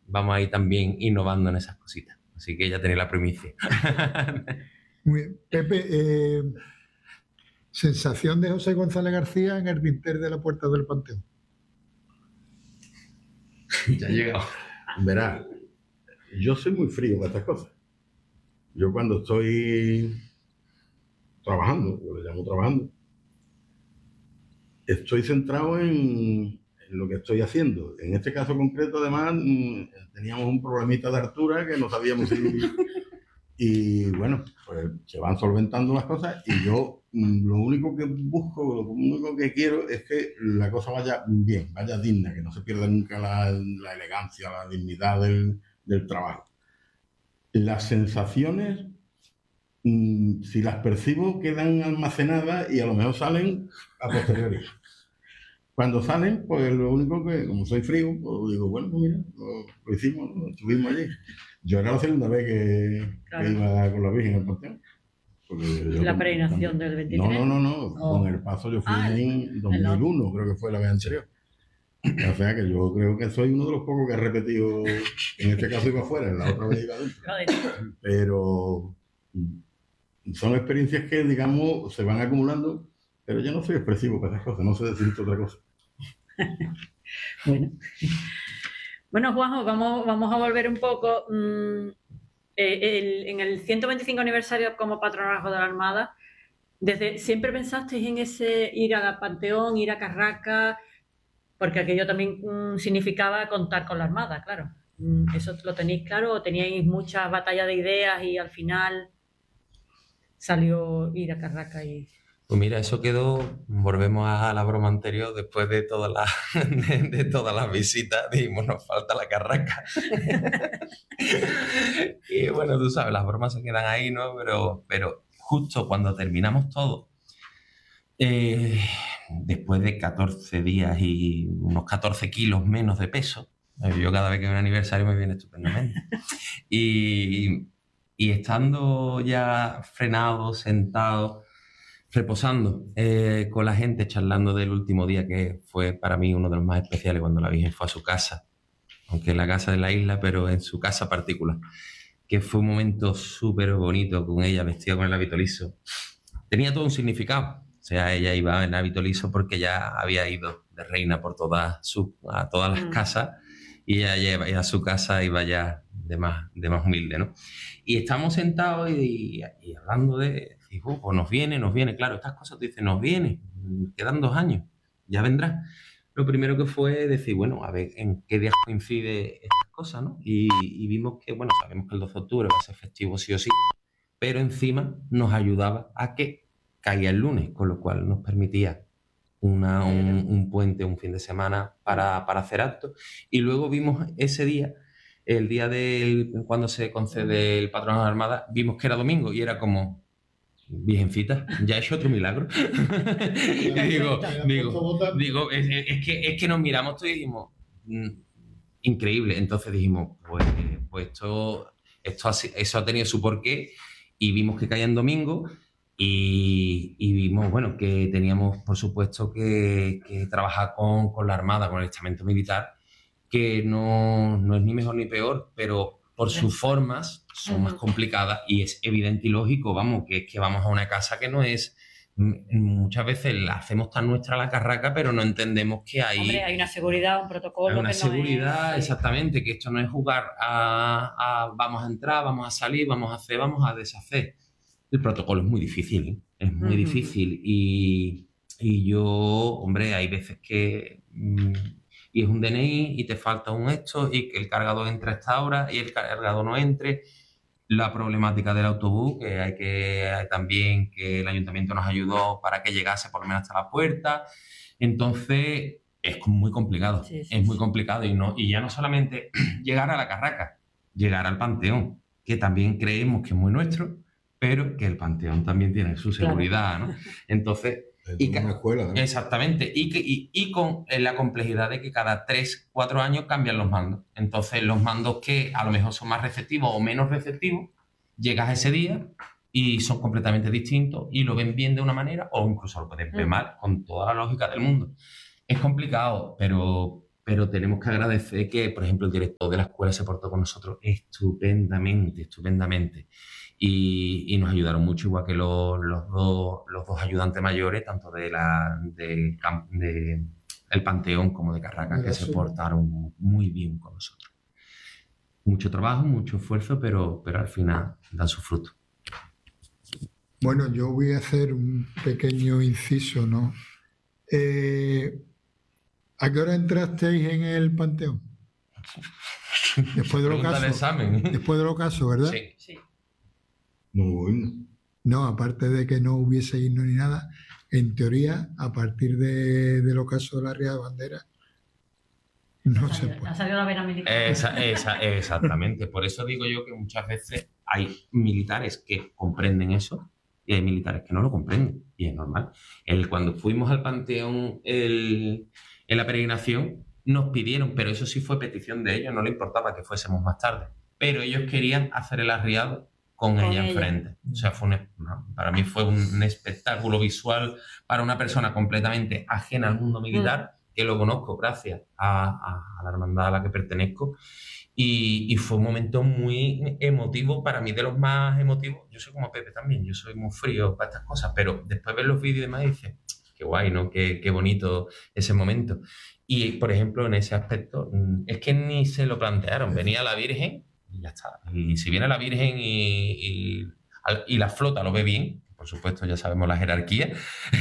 vamos a ir también innovando en esas cositas. Así que ya tenéis la primicia. Muy bien. Pepe, sensación de José González García en el dintel de la Puerta del Panteón. Ya ha llegado. Verás, yo soy muy frío para estas cosas. Yo cuando estoy trabajando, yo le llamo trabajando, estoy centrado en lo que estoy haciendo. En este caso concreto, además, teníamos un problemita de altura que no sabíamos si... Y bueno, pues se van solventando las cosas y yo lo único que busco, lo único que quiero es que la cosa vaya bien, vaya digna, que no se pierda nunca la elegancia, la dignidad del trabajo. Las sensaciones, si las percibo, quedan almacenadas y a lo mejor salen a posteriori. Cuando salen, pues lo único que, como soy frío, pues digo, bueno, pues mira, lo hicimos, lo estuvimos allí. Yo era la segunda vez que iba con la Virgen al Panteón. La peregrinación del 23. No. Con el paso yo fui en 2001, creo que fue la vez anterior. O sea que yo creo que soy uno de los pocos que he repetido, en este caso iba afuera, en la otra vez iba adentro. Pero son experiencias que, digamos, se van acumulando, pero yo no soy expresivo para esas cosas, no sé decirte otra cosa. Bueno, Juanjo, vamos a volver un poco. En el 125 aniversario como patronato de la Armada, ¿siempre pensasteis en ese ir a Panteón, ir a Carracas? Porque aquello también significaba contar con la Armada, claro. ¿Eso lo tenéis claro o teníais muchas batallas de ideas y al final salió ir a Carracas y...? Pues mira, eso quedó, volvemos a la broma anterior, después de todas las visitas, dijimos, nos falta la Carraca. Y bueno, tú sabes, las bromas se quedan ahí, ¿no? Pero justo cuando terminamos todo, después de 14 días y unos 14 kilos menos de peso, yo cada vez que hay un aniversario me viene estupendamente. Y estando ya frenado, sentado, reposando con la gente, charlando del último día que fue para mí uno de los más especiales cuando la Virgen fue a su casa, aunque en la casa de la isla, pero en su casa particular, que fue un momento súper bonito con ella vestida con el hábito liso. Tenía todo un significado, o sea, ella iba en hábito liso porque ya había ido de reina por a todas las casas y ella a su casa iba ya de más humilde, ¿no? Y estamos sentados y hablando de... Y pues nos viene, claro, estas cosas te dicen, nos viene, quedan 2 años, ya vendrá. Lo primero que fue decir, bueno, a ver en qué días coincide estas cosas, ¿no? Y vimos que, bueno, sabemos que el 12 de octubre va a ser festivo sí o sí, pero encima nos ayudaba a que caía el lunes, con lo cual nos permitía un puente, un fin de semana para hacer actos. Y luego vimos ese día, el día cuando se concede el patronato de la Armada, vimos que era domingo y era como... Virgencita, ya he hecho otro milagro. digo, es que nos miramos todos y dijimos, increíble. Entonces dijimos, pues eso ha tenido su porqué y vimos que caía en domingo y vimos, bueno, que teníamos, por supuesto, que trabajar con la Armada, con el estamento militar, que no es ni mejor ni peor, pero por sus formas son más complicadas y es evidente y lógico, vamos, que es que vamos a una casa que no es... Muchas veces la hacemos tan nuestra la Carraca, pero no entendemos que hay... Hombre, hay una seguridad, un protocolo... Hay una seguridad, exactamente, que esto no es jugar a vamos a entrar, vamos a salir, vamos a hacer, vamos a deshacer. El protocolo es muy difícil, ¿eh? Es muy difícil y yo, hombre, hay veces que... y es un DNI y te falta un esto y que el cargador entra a esta hora y el cargador no entre. La problemática del autobús, que hay también que el ayuntamiento nos ayudó para que llegase por lo menos hasta la puerta. Entonces es muy complicado, muy complicado y ya no solamente llegar a la Carraca, llegar al Panteón, que también creemos que es muy nuestro, pero que el Panteón también tiene su seguridad, claro, ¿no? Entonces... una escuela, ¿no? Exactamente, y con la complejidad de que cada 3-4 años cambian los mandos. Entonces los mandos que a lo mejor son más receptivos o menos receptivos, llegas a ese día y son completamente distintos y lo ven bien de una manera o incluso lo pueden ver mal, con toda la lógica del mundo. Es complicado, pero pero tenemos que agradecer que, por ejemplo, el director de la escuela se portó con nosotros estupendamente, estupendamente. Y nos ayudaron mucho, igual que los dos ayudantes mayores, tanto de el Panteón como de Carracas, que se portaron muy bien con nosotros. Mucho trabajo, mucho esfuerzo, pero al final dan su fruto. Bueno, yo voy a hacer un pequeño inciso, ¿no? ¿A qué hora entrasteis en el Panteón? Después del ocaso. Después del ocaso, ¿verdad? Sí. No. No, aparte de que no hubiese himno ni nada, en teoría, a partir del ocaso de la Ría de Bandera, no se puede. Ha salido la vena militar. Exactamente. Por eso digo yo que muchas veces hay militares que comprenden eso y hay militares que no lo comprenden. Y es normal. Cuando fuimos al Panteón en la peregrinación, nos pidieron, pero eso sí fue petición de ellos, no le importaba que fuésemos más tarde. Pero ellos querían hacer el arriado con ella enfrente. O sea, para mí fue un espectáculo visual para una persona completamente ajena al mundo militar, que lo conozco gracias a la hermandad a la que pertenezco, y fue un momento muy emotivo, para mí de los más emotivos. Yo soy como Pepe también, yo soy muy frío para estas cosas, pero después ver los vídeos y demás dices, qué guay, ¿no? Qué bonito ese momento. Y, por ejemplo, en ese aspecto, es que ni se lo plantearon, venía la Virgen y ya está. Y si viene la Virgen y la flota lo ve bien, por supuesto ya sabemos la jerarquía,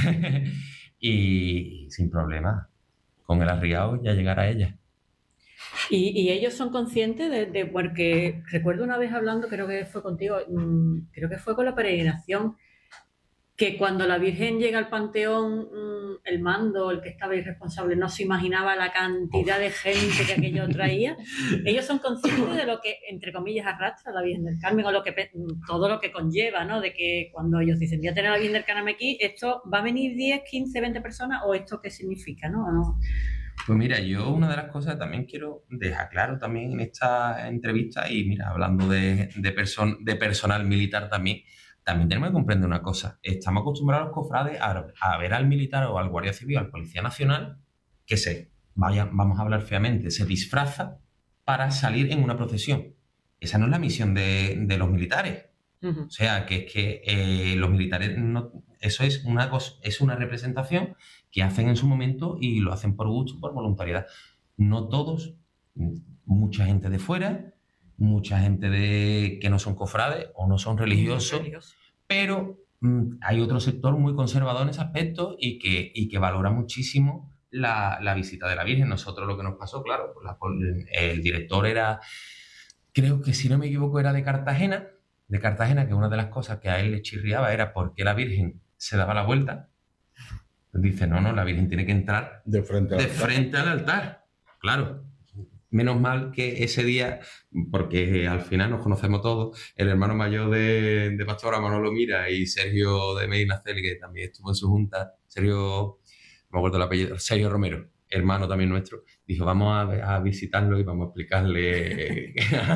y sin problema, con el arriado ya llegar a ella. Y ellos son conscientes porque recuerdo una vez hablando, creo que fue contigo, creo que fue con la peregrinación, que cuando la Virgen llega al Panteón, el mando, el que estaba irresponsable, no se imaginaba la cantidad de gente que aquello traía. Ellos son conscientes de lo que, entre comillas, arrastra la Virgen del Carmen, o todo lo que conlleva, ¿no? De que cuando ellos dicen, voy a tener a la Virgen del Carmen aquí, ¿esto va a venir 10, 15, 20 personas o esto qué significa, ¿no? Pues mira, yo una de las cosas que también quiero dejar claro también en esta entrevista, y mira, hablando de personal militar también tenemos que comprender una cosa. Estamos acostumbrados los cofrades a ver al militar o al guardia civil, al policía nacional, que vamos a hablar feamente, se disfraza para salir en una procesión. Esa no es la misión de los militares. Uh-huh. O sea, que los militares, eso es una representación que hacen en su momento y lo hacen por gusto, por voluntariedad. No todos, mucha gente de fuera, mucha gente que no son cofrades o no son religiosos, pero hay otro sector muy conservador en ese aspecto y que valora muchísimo la visita de la Virgen. Nosotros lo que nos pasó, claro, el director era, creo que si no me equivoco, era de Cartagena, que una de las cosas que a él le chirriaba era por qué la Virgen se daba la vuelta. Dice, no, la Virgen tiene que entrar de frente al altar. Claro. Menos mal que ese día, porque al final nos conocemos todos, el hermano mayor de Pastora, Manolo Mira, y Sergio de Medina Celi, que también estuvo en su junta, Sergio, no me acuerdo el apellido, Sergio Romero, hermano también nuestro, dijo, vamos a visitarlo y vamos a explicarle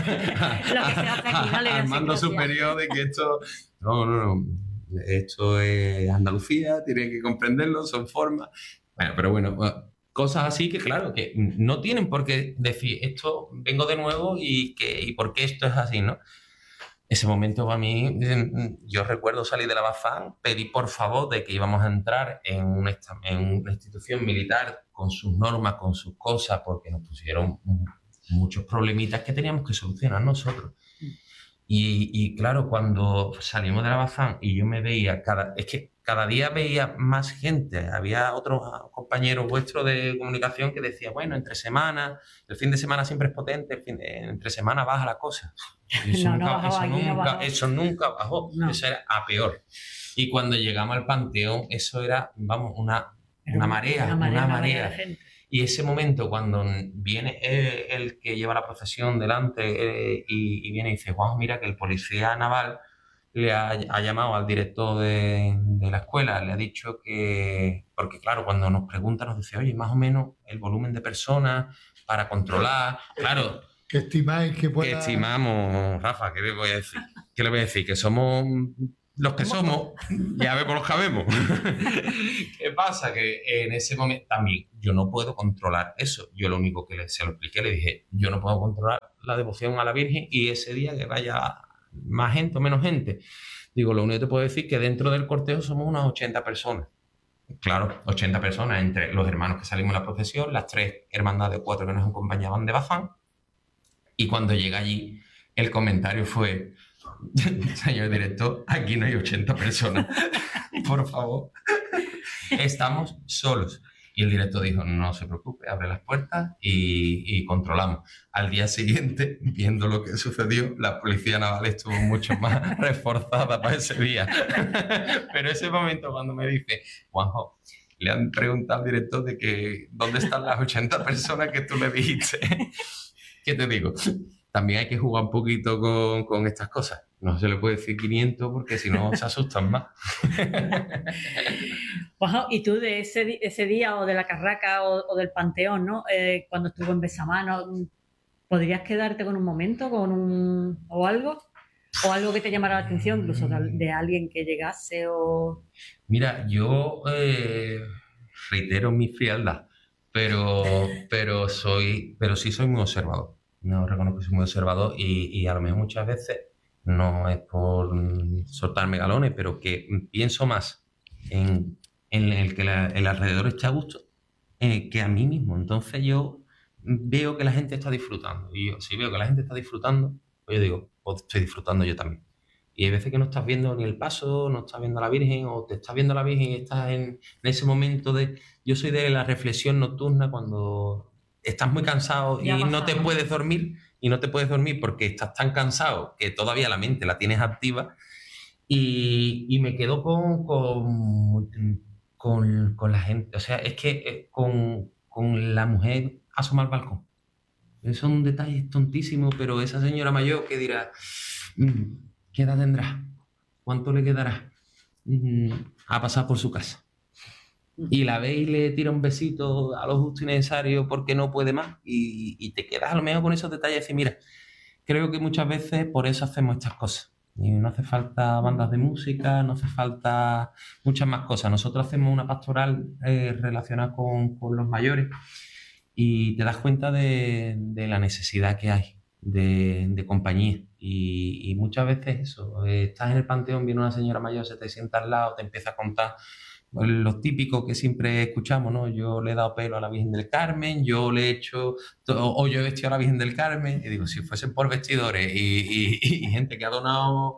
al mando superior de que esto, no, esto es Andalucía, tienen que comprenderlo, son formas. Bueno, pero bueno, cosas así que, claro, que no tienen por qué decir esto, vengo de nuevo y por qué esto es así, ¿no? Ese momento para mí, yo recuerdo salir de la Bazán, pedí por favor de que íbamos a entrar en una institución militar con sus normas, con sus cosas, porque nos pusieron muchos problemitas que teníamos que solucionar nosotros. Y claro, cuando salimos de la Bazán y yo me veía, cada día veía más gente. Había otros compañeros vuestros de comunicación que decían, bueno, entre semana, el fin de semana siempre es potente, entre semana baja la cosa. Eso nunca bajó, no. Eso era a peor. Y cuando llegamos al Panteón, eso era, vamos, una marea de gente. Y ese momento cuando viene el que lleva la procesión delante y viene y dice, Juan, mira que el policía naval le ha llamado al director de la escuela, le ha dicho que, porque claro, cuando nos pregunta nos dice, oye, más o menos el volumen de personas para controlar, claro. ¿Qué estimáis que pueda...? ¿Qué estimamos, Rafa? ¿Qué le voy a decir? Que somos los que somos, ya vemos los que vemos. ¿Qué pasa? Que en ese momento también yo no puedo controlar eso. Yo lo único que se lo expliqué, le dije, yo no puedo controlar la devoción a la Virgen y ese día que vaya más gente o menos gente. Digo, lo único que te puedo decir es que dentro del cortejo somos unas 80 personas. Claro, 80 personas entre los hermanos que salimos en la procesión, las 3 hermandades de 4 que nos acompañaban de Bazán. Y cuando llega allí, el comentario fue: señor director, aquí no hay 80 personas. Por favor, estamos solos. Y el director dijo, no se preocupe, abre las puertas y controlamos. Al día siguiente, viendo lo que sucedió, la policía naval estuvo mucho más reforzada para ese día. Pero ese momento cuando me dice, Juanjo, le han preguntado al director de que dónde están las 80 personas que tú le dijiste. ¿Qué te digo? También hay que jugar un poquito con estas cosas. No se le puede decir 500 porque si no se asustan más. Wow, y tú de ese día o de la Carraca o del Panteón, ¿no? Cuando estuvo en Besamano, ¿podrías quedarte con un momento o algo? ¿O algo que te llamara la atención, incluso de alguien que llegase o...? Mira, yo reitero mi frialdad, pero sí soy muy observador. No reconozco que soy muy observador y a lo mejor muchas veces no es por soltarme galones, pero que pienso más en el que el alrededor esté a gusto que a mí mismo. Entonces yo veo que la gente está disfrutando. Y yo, si veo que la gente está disfrutando, pues yo digo, pues estoy disfrutando yo también. Y hay veces que no estás viendo ni el paso, no estás viendo a la Virgen, o te estás viendo a la Virgen y estás en ese momento de... Yo soy de la reflexión nocturna cuando estás muy cansado y no te puedes dormir, porque estás tan cansado que todavía la mente la tienes activa, y me quedo con la gente. O sea, es que con la mujer asoma al balcón. Es un detalle tontísimo, pero esa señora mayor que dirá, ¿qué edad tendrá? ¿Cuánto le quedará? A pasar por su casa. Y la ve y le tira un besito a lo justo y necesario porque no puede más. Y te quedas a lo mejor con esos detalles y decir, mira, creo que muchas veces por eso hacemos estas cosas. Y no hace falta bandas de música, no hace falta muchas más cosas. Nosotros hacemos una pastoral relacionada con los mayores y te das cuenta de la necesidad que hay de compañía. Y muchas veces eso, estás en el panteón, viene una señora mayor, se te sienta al lado, te empieza a contar los típicos que siempre escuchamos, ¿no? Yo le he dado pelo a la Virgen del Carmen, yo le he hecho, o yo he vestido a la Virgen del Carmen, y digo, si fuesen por vestidores y gente que ha donado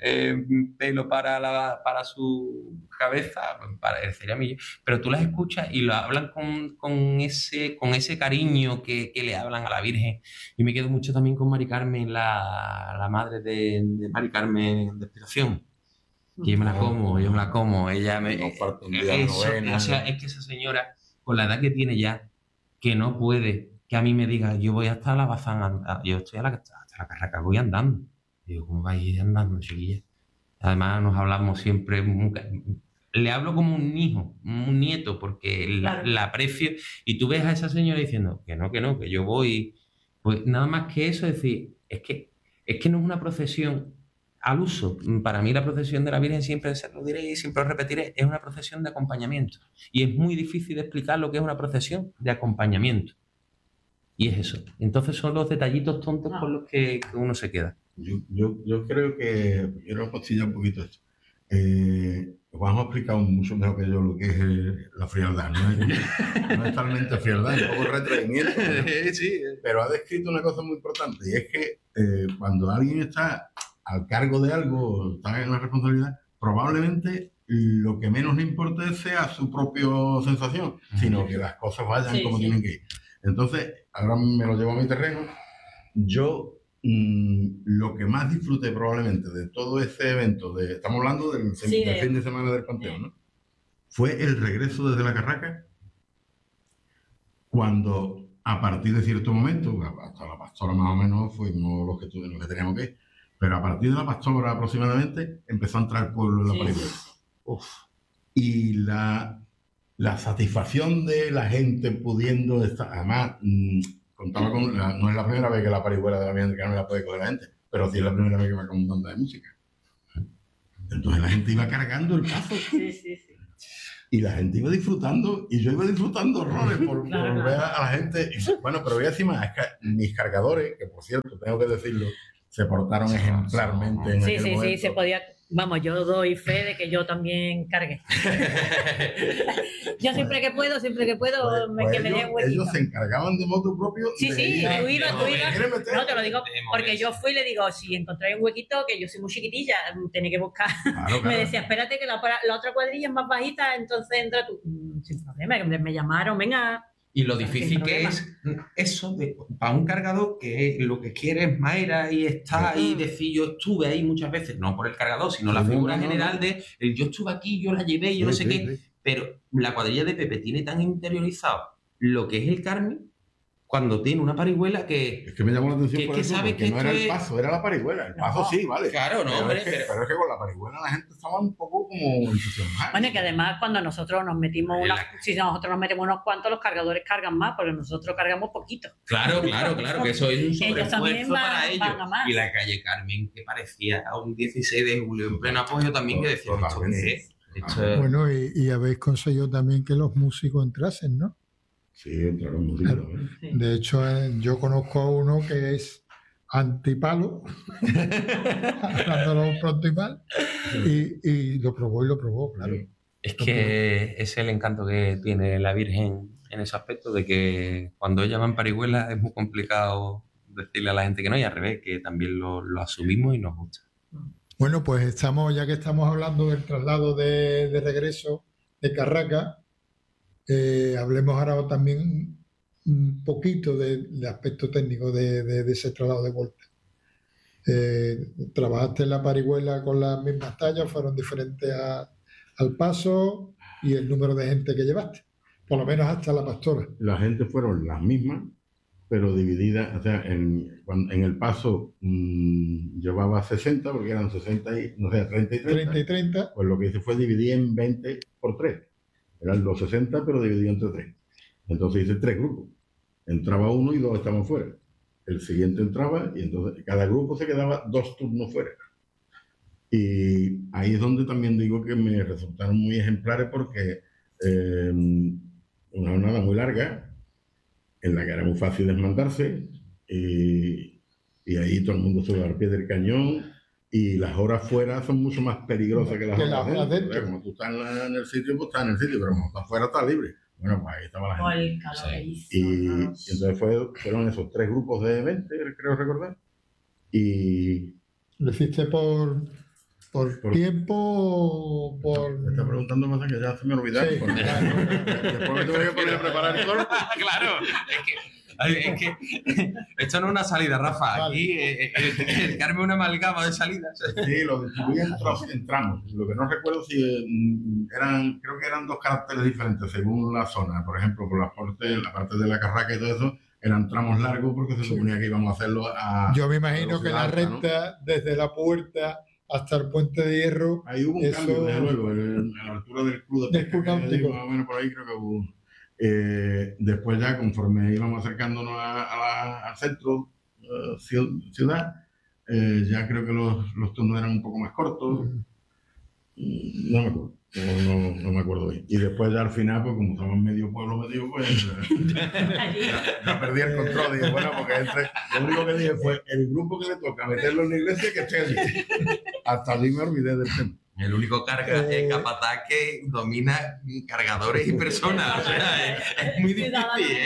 pelo para su cabeza, parecería a mí. Pero tú las escuchas y lo hablan con ese cariño que le hablan a la Virgen. Y me quedo mucho también con Mari Carmen, la madre de Mari Carmen de Inspiración. Que yo me la como, ella me... No falta un día de novena. O sea, es que esa señora, con la edad que tiene ya, que no puede, que a mí me diga, yo voy hasta la Bazán, yo estoy hasta la Carraca, voy andando. Digo, ¿cómo vais a ir andando, chiquilla? Además nos hablamos siempre, le hablo como un hijo, un nieto, porque la aprecio, y tú ves a esa señora diciendo, que no, que yo voy... Pues nada más que eso, es decir, es que no es una procesión al uso. Para mí la procesión de la Virgen, siempre se lo diré y siempre lo repetiré, es una procesión de acompañamiento. Y es muy difícil de explicar lo que es una procesión de acompañamiento. Y es eso. Entonces son los detallitos tontos con los que uno se queda. Yo creo que... Quiero apostillar un poquito esto. Juan ha explicado mucho mejor que yo lo que es la frialdad. No es talmente frialdad, es un poco retraimiento. Sí. Pero ha descrito una cosa muy importante, y es que cuando alguien está al cargo de algo, está en la responsabilidad, probablemente lo que menos le importe sea su propia sensación, sino que las cosas vayan como tienen que ir. Entonces, ahora me lo llevo a mi terreno. Yo lo que más disfruté probablemente de todo ese evento, estamos hablando del fin de semana del Panteón, ¿no? Fue el regreso desde la Carraca, cuando a partir de cierto momento, hasta la pastora más o menos fuimos los que teníamos que ir, pero a partir de la pastora aproximadamente empezó a entrar el pueblo en la parihuela. Y la satisfacción de la gente pudiendo estar, además, contaba con, no es la primera vez que la parihuela de la Virgen del Carmen la puede coger la gente, pero sí es la primera vez que va con un banda de música. Entonces la gente iba cargando el paso Sí, sí, sí. y la gente iba disfrutando y yo iba disfrutando horrores por Claro. ver a la gente. Y, bueno, pero voy a decir más, es que mis cargadores, que por cierto, tengo que decirlo, se portaron ejemplarmente en Sí, aquel sí, momento. sí, se podía. Vamos, yo doy fe de que yo también cargué. Yo siempre que puedo, que me den huequito. ellos se encargaban de moto propio. Sí, sí, ir- tú ibas. ¿Quieres meter? No, te lo digo De porque moverse. yo fui y le digo, si encontráis un huequito, que yo soy muy chiquitilla, tenía que buscar. Claro, Me claro. decía, espérate que la otra cuadrilla es más bajita, entonces entra tú. Sin problema, que me llamaron, venga. Y lo Sin difícil que problema. es eso para un cargador que lo que quiere es Mayra y está ahí, decir yo estuve ahí muchas veces, no por el cargador, sino la Sí, figura no, no, general no. de yo estuve aquí, yo la llevé, yo no Sí, sé sí, qué. sí. Pero la cuadrilla de Pepe tiene tan interiorizado lo que es el Carmen cuando tiene una parihuela que. Es que me llamó la atención Que- por que eso, sabe porque que no esto era el es- paso, era la parihuela. El paso sí, vale. Claro, no, pero, hombre, es que, pero- pero es que con la parihuela la gente estaba un poco como entusiasmada. Bueno, y que además cuando nosotros nos metimos En si nosotros nos metemos unos cuantos, los cargadores cargan más, porque nosotros cargamos poquito. Claro, que eso es un Ellos también sobreesfuerzo para van ellos. a más. Y la calle Carmen, que parecía a un 16 de julio en pleno apoyo también, que decía, ¿esto qué es? Esto es- Bueno, y habéis conseguido también que los músicos entrasen, ¿no? Sí, entraron músicos. ¿eh? Sí. De hecho, yo conozco a uno que es antipalo, hablándolo pronto y mal, y lo probó, claro. Es que es el encanto que tiene la Virgen en ese aspecto de que cuando ella va en parihuela es muy complicado decirle a la gente que no, y al revés, que también lo asumimos y nos gusta. Bueno, pues ya que estamos hablando del traslado de regreso de Carraca, hablemos ahora también un poquito del aspecto técnico de ese traslado de vuelta. ¿Trabajaste en la parihuela con las mismas tallas? ¿Fueron diferentes al paso? ¿Y el número de gente que llevaste? Por lo menos hasta la pastora. La gente fueron las mismas, pero divididas. O sea, en el paso llevaba 60, porque eran 60 y, no sé, 30 y 30. 30 y 30. Pues lo que hice fue dividir en 20 por 3. Eran los 60, pero dividido entre 3. Entonces hice 3 grupos. Entraba uno y 2 estaban fuera. El siguiente entraba y entonces cada grupo se quedaba 2 turnos fuera. Y ahí es donde también digo que me resultaron muy ejemplares porque una jornada muy larga, en la que era muy fácil desmandarse, y ahí todo el mundo sube al pie del cañón, y las horas fuera son mucho más peligrosas que las horas dentro. O sea, como tú estás en el sitio, pues estás en el sitio, pero como estás fuera, estás libre. Bueno, pues ahí estaba la O gente. el calor que hizo, Y ¿no? entonces fueron esos 3 grupos de 20, creo recordar. Y ¿Lo hiciste por Por- tiempo o por...? me está preguntando cosas que ya se me olvidaron. Sí, porque claro. después me tuve que poner a preparar el cuerpo. Claro, es que esto no es una salida, Rafa. Vale. Aquí el Carmen es una amalgama de salidas. Sí, lo distribuí en tramos. Lo que no recuerdo si creo que eran 2 caracteres diferentes según la zona. Por ejemplo, por la parte de la Carraca y todo eso, eran tramos largos porque se suponía que íbamos a hacerlo a... Yo me imagino que la velocidad alta, ¿no? recta, desde la puerta hasta el puente de hierro, Ahí hubo un Eso- cambio, desde luego, en la altura del club de Del pesca, club que hay, náutico. más o menos por ahí creo que hubo. Después ya, conforme íbamos acercándonos al centro, ciudad, ya creo que los turnos eran un poco más cortos. No me acuerdo. No me acuerdo bien. Y después ya al final, pues como estaba en medio pueblo metido, pues Allí. ya perdí el control. Dije, bueno, porque lo único que dije fue el grupo que le toca meterlo en la iglesia que esté allí. Hasta allí me olvidé del tema. El único capataz que domina cargadores y personas. O sea, es muy difícil,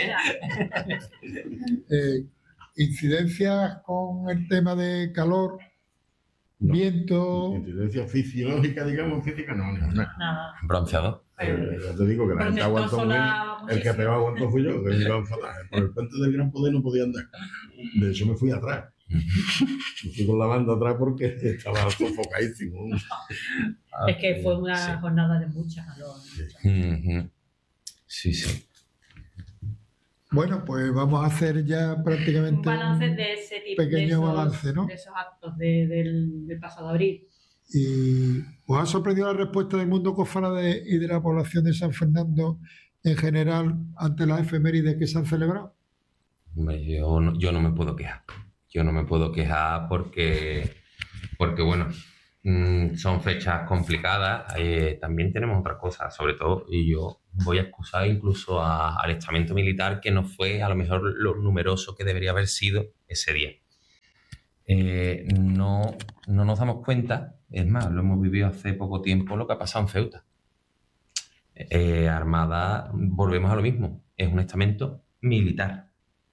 ¿eh? Incidencias con el tema de calor, No. viento... Incidencia fisiológica, digamos, física, no, ninguna. Nada. Bronceador. Ya te digo que la gente aguantó muy bien. El que peor aguantó fui yo, que iba fatal. Por el puente del Gran Poder no podía andar. De hecho, me fui atrás. Me fui con la banda atrás porque estaba sofocadísimo. Es que fue una Sí. jornada de mucha calor. Ujú. Sí, sí. Bueno, pues vamos a hacer ya Un prácticamente balance de ese tipo, pequeño balance, ¿no? de esos actos del pasado abril. ¿Y os ha sorprendido la respuesta del mundo cofrade y de la población de San Fernando en general ante las efemérides que se han celebrado? Hombre, yo no me puedo quejar. Yo no me puedo quejar porque bueno, Son fechas complicadas. También tenemos otra cosa, sobre todo, y yo voy a excusar incluso al estamento militar, que no fue a lo mejor lo numeroso que debería haber sido ese día. No nos damos cuenta, es más, lo hemos vivido hace poco tiempo, lo que ha pasado en Ceuta. Armada, volvemos a lo mismo, es un estamento militar,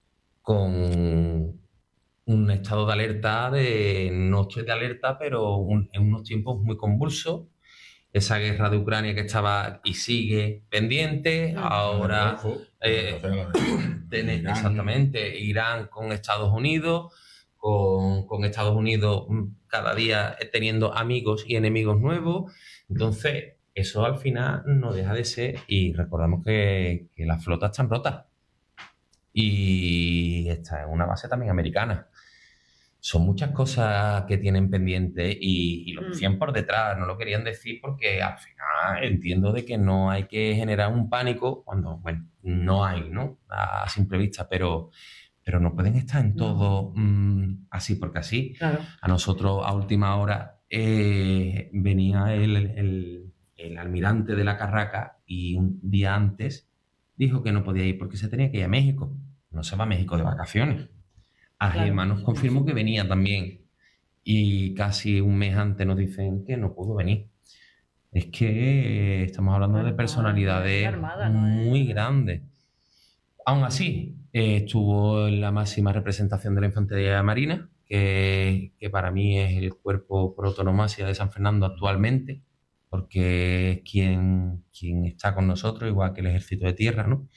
con un estado de alerta, de noches de alerta, pero en unos tiempos muy convulsos. Esa guerra de Ucrania que estaba y sigue pendiente, ahora exactamente, Irán con Estados Unidos, con Estados Unidos cada día teniendo amigos y enemigos nuevos. Entonces, eso al final no deja de ser, y recordamos que las flotas están rotas. Y esta es una base también americana. Son muchas cosas que tienen pendientes y lo decían por detrás, no lo querían decir porque al final entiendo de que no hay que generar un pánico cuando, bueno, no hay, ¿no? A simple vista, pero no pueden estar en todo así porque así. Claro. A nosotros a última hora venía el almirante de la Carraca y un día antes dijo que no podía ir porque se tenía que ir a México. No se va a México de vacaciones. Agema nos confirmó que venía también y casi un mes antes nos dicen que no pudo venir. Es que estamos hablando de personalidades muy grandes. Aún así, estuvo en la máxima representación de la Infantería Marina, que para mí es el cuerpo por autonomasia de San Fernando actualmente, porque es quien está con nosotros, igual que el Ejército de Tierra, ¿no?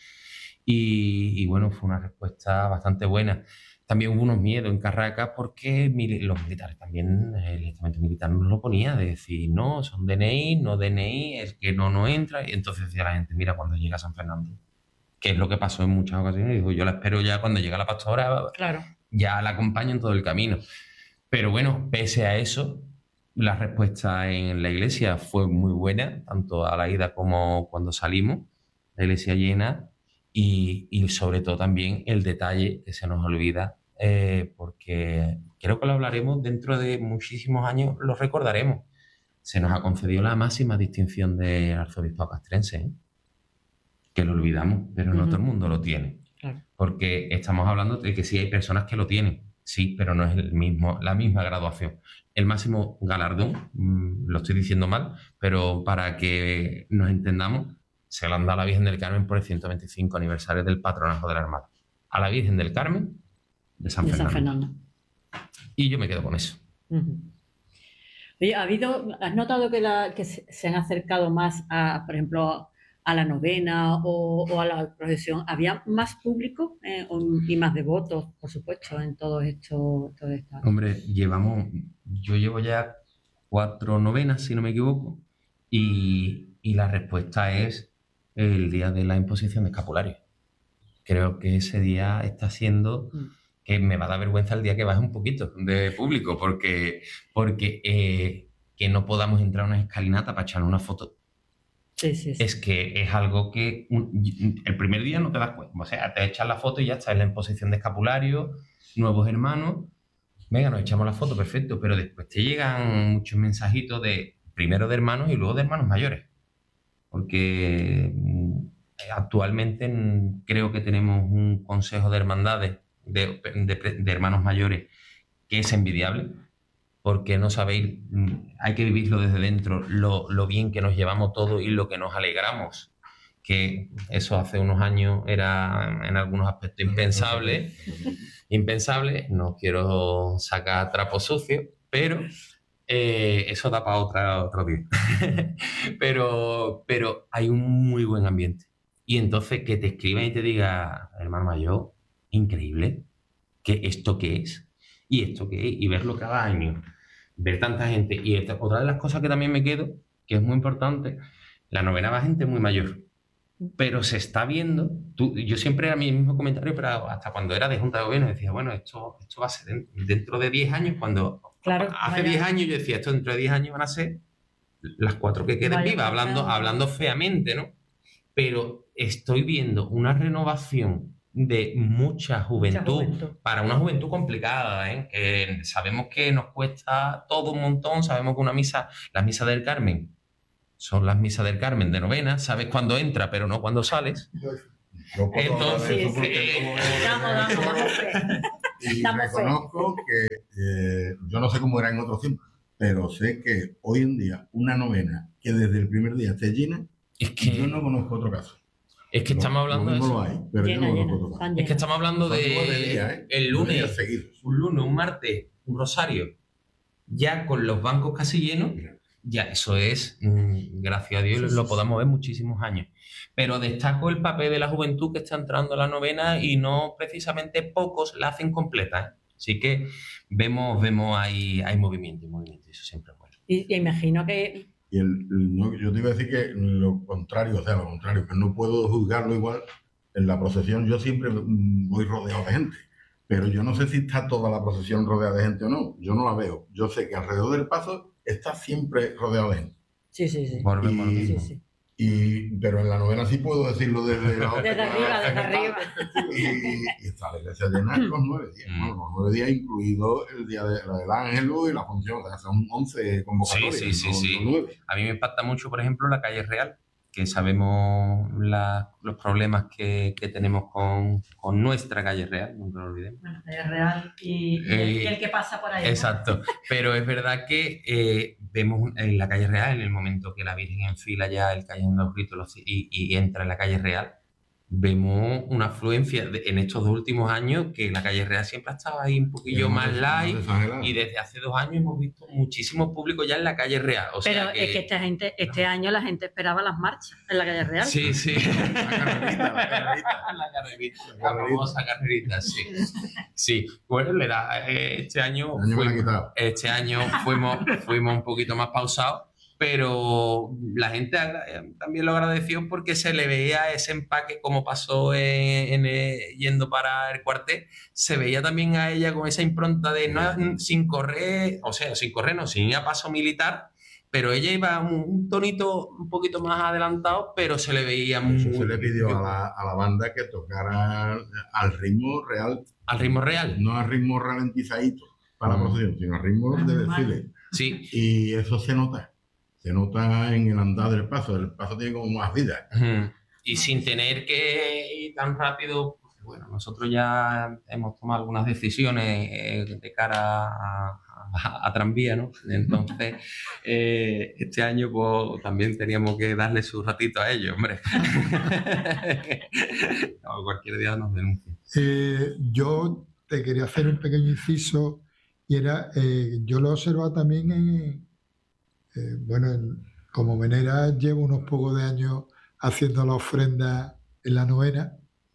Y bueno, fue una respuesta bastante buena. También hubo unos miedos en Carracas porque los militares también, el estamento militar nos lo ponía, de decir, no, son DNI, no DNI, el que no entra. Y entonces decía la gente, mira, cuando llega a San Fernando, que es lo que pasó en muchas ocasiones, digo, yo la espero ya cuando llega la pastora, claro, ya la acompaño en todo el camino. Pero bueno, pese a eso, la respuesta en la iglesia fue muy buena, tanto a la ida como cuando salimos, la iglesia llena. Y sobre todo también el detalle que se nos olvida, porque creo que lo hablaremos dentro de muchísimos años, lo recordaremos. Se nos ha concedido la máxima distinción de arzobispo castrense, ¿eh? Que lo olvidamos, pero no todo el mundo lo tiene. Claro. Porque estamos hablando de que sí hay personas que lo tienen, sí, pero no es la misma graduación. El máximo galardón, lo estoy diciendo mal, pero para que nos entendamos, se lo han dado a la Virgen del Carmen por el 125 aniversario del Patronazgo de la Armada. A la Virgen del Carmen de San Fernando. Y yo me quedo con eso. Oye, ¿has notado que se han acercado más a, por ejemplo, a la novena o a la procesión? ¿Había más público y más devotos, por supuesto, en todo esto? Hombre, yo llevo ya 4 novenas, si no me equivoco, y la respuesta es el día de la imposición de escapulario. Creo que ese día está siendo que me va a dar vergüenza el día que baje un poquito de público, porque que no podamos entrar a una escalinata para echar una foto. Sí. Es que es algo que el primer día no te das cuenta. O sea, te echas la foto y ya está en la imposición de escapulario, nuevos hermanos. Venga, nos echamos la foto, perfecto. Pero después te llegan muchos mensajitos primero de hermanos y luego de hermanos mayores. Porque actualmente creo que tenemos un consejo de hermandades de hermanos mayores que es envidiable, porque no sabéis, hay que vivirlo desde dentro, lo bien que nos llevamos todos y lo que nos alegramos, que eso hace unos años era en algunos aspectos impensable, no quiero sacar trapos sucios, pero eso da para otro día. pero hay un muy buen ambiente. Y entonces que te escriban y te diga, hermano mayor, increíble, que esto qué es, y esto qué es, y verlo cada año, ver tanta gente. Y otra de las cosas que también me quedo, que es muy importante, la novena va gente muy mayor, pero se está viendo, yo siempre era mi mismo comentario, pero hasta cuando era de Junta de Gobierno decía, bueno, esto va a ser dentro de 10 años, cuando hace 10 años yo decía, esto dentro de 10 años van a ser las 4 que queden vivas, hablando feamente, ¿no? Pero estoy viendo una renovación de mucha juventud, juventud. para una juventud complicada, ¿eh? Sabemos que nos cuesta todo un montón, sabemos que la misa del Carmen, son las misas del Carmen de novena, sabes cuándo entra, pero no cuándo sales. Yo puedo hablar Entonces, de eso porque como Damos fe. y Damos fe. reconozco que yo no sé cómo era en otros tiempos, pero sé que hoy en día una novena que desde el primer día esté llena, Es que, yo no conozco otro caso. estamos hablando de no eso. lo hay, pero Llena, yo no llena. conozco otro caso. Es que estamos hablando Son de nueve días, ¿eh? el 9 días lunes, seguidos. un martes, un rosario, ya con los bancos casi llenos. Ya, eso es, gracias a Dios, lo podamos ver muchísimos años. Pero destaco el papel de la juventud que está entrando a la novena y no precisamente pocos la hacen completa, ¿eh? Así que vemos hay movimiento, eso siempre es bueno. Y imagino que Yo te iba a decir que lo contrario, que no puedo juzgarlo igual. En la procesión yo siempre voy rodeado de gente, pero yo no sé si está toda la procesión rodeada de gente o no. Yo no la veo. Yo sé que alrededor del paso está siempre rodeado de gente. sí. Volvemos a lo mismo. Sí. Pero en la novena sí puedo decirlo desde la otra. Desde arriba. Y está la iglesia llena los 9 días. Bueno, los 9 días incluido el día del Ángelo y la función. O sea, son 11 convocatorias. Sí. No 9. A mí me impacta mucho, por ejemplo, la calle Real, que sabemos los problemas que tenemos con nuestra calle Real, nunca lo olvidemos. Bueno, es real y el que pasa por ahí. Exacto, pero es verdad que vemos en la calle Real, en el momento que la Virgen enfila ya el Callejón de los Gritos y entra en la calle Real, vemos una afluencia en estos 2 últimos años que la calle Real siempre ha estado ahí un poquillo más light y desde hace 2 años hemos visto muchísimo público ya en la calle Real. O sea pero es que este año la gente esperaba las marchas en la calle Real. Sí. La carrerita. La famosa carrerita, sí. Sí, bueno, este año fuimos un poquito más pausados, pero la gente también lo agradeció porque se le veía ese empaque, como pasó yendo para el cuartel, se veía también a ella con esa impronta de sin correr, sin ir a paso militar, pero ella iba un tonito un poquito más adelantado, pero se le veía muy... Se le pidió a la banda que tocara al ritmo real. ¿Al ritmo real? No al ritmo ralentizadito para la procesión, sino al ritmo de desfile. Sí. Y eso se nota. Se nota en el andar del paso. El paso tiene como más vida. Y sin tener que ir tan rápido, bueno, nosotros ya hemos tomado algunas decisiones de cara a tranvía, ¿no? Entonces, este año pues también teníamos que darle su ratito a ellos, hombre. No, cualquier día nos denuncian. Yo te quería hacer un pequeño inciso y era, yo lo he observado también como venera llevo unos pocos de años haciendo la ofrenda en la novena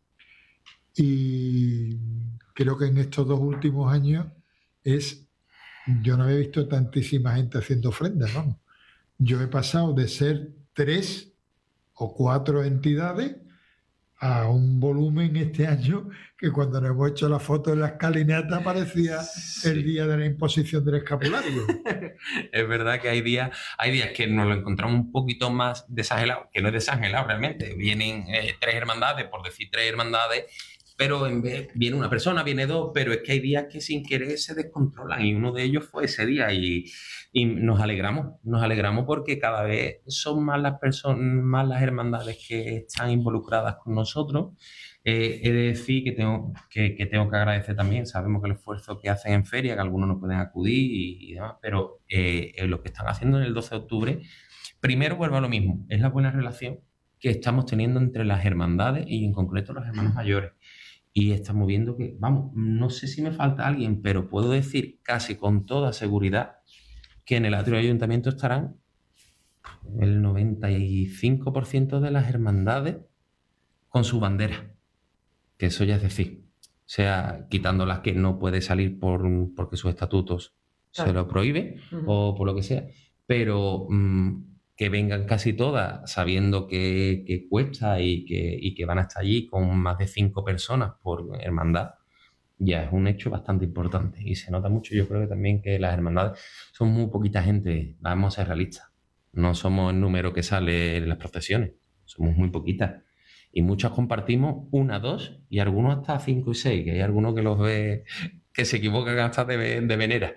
y creo que en estos 2 últimos años yo no había visto tantísima gente haciendo ofrendas, vamos. Yo he pasado de ser 3 o 4 entidades a un volumen este año que cuando nos hemos hecho la foto en la escalinata parecía el día de la imposición del escapulario. Es verdad que hay días que nos lo encontramos un poquito más desangelado, que no es desangelado realmente. Vienen 3 hermandades, por decir 3 hermandades, pero en vez viene una persona, viene 2, pero es que hay días que sin querer se descontrolan y uno de ellos fue ese día y nos alegramos porque cada vez son más las personas, más las hermandades que están involucradas con nosotros. He de decir que tengo que agradecer también, sabemos que el esfuerzo que hacen en feria, que algunos no pueden acudir y demás, pero lo que están haciendo en el 12 de octubre, primero vuelvo a lo mismo, es la buena relación que estamos teniendo entre las hermandades y en concreto los hermanos mayores. Y estamos viendo que, vamos, no sé si me falta alguien, pero puedo decir casi con toda seguridad que en el atrio del ayuntamiento estarán el 95% de las hermandades con su bandera. Que eso ya es decir, o sea, quitando las que no puede salir porque sus estatutos se lo prohíben o por lo que sea, pero que vengan casi todas sabiendo que cuesta y que van a estar allí con más de 5 personas por hermandad, ya es un hecho bastante importante y se nota mucho. Yo creo que también que las hermandades son muy poquita gente, vamos a ser realistas, no somos el número que sale en las procesiones, somos muy poquitas Y muchas compartimos 1, 2 y algunos hasta 5 y 6, que hay algunos que los ve que se equivocan hasta de venera.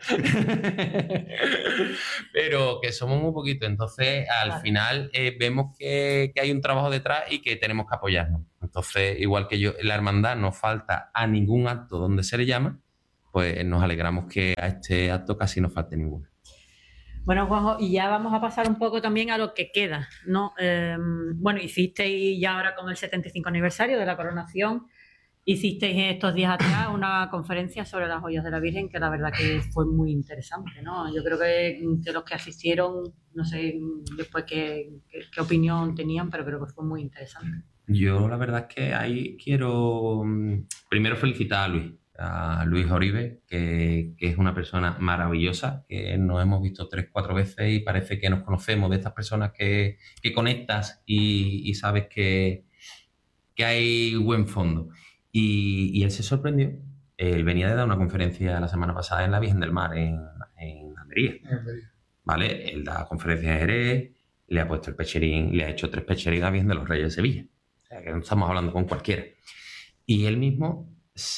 Pero que somos muy poquitos. Entonces, al final vemos que hay un trabajo detrás y que tenemos que apoyarnos. Entonces, igual que yo, la hermandad no falta a ningún acto donde se le llama, pues nos alegramos que a este acto casi no falte ninguno. Bueno, Juanjo, y ya vamos a pasar un poco también a lo que queda, ¿no? Bueno, hicisteis ya ahora con el 75 aniversario de la coronación, hicisteis estos días atrás una conferencia sobre las joyas de la Virgen, que la verdad que fue muy interesante, ¿no? Yo creo que los que asistieron, no sé después qué opinión tenían, pero creo que fue muy interesante. Yo la verdad es que ahí quiero primero felicitar a Luis Oribe, que es una persona maravillosa, que nos hemos visto 3, 4 veces y parece que nos conocemos, de estas personas que conectas y sabes que hay buen fondo. Y él se sorprendió. Él venía de dar una conferencia la semana pasada en la Virgen del Mar, en Almería. ¿Vale? Él da conferencias en Jerez, le ha puesto el pecherín, le ha hecho 3 pecherines a Virgen de los Reyes de Sevilla. O sea, que no estamos hablando con cualquiera. Y él mismo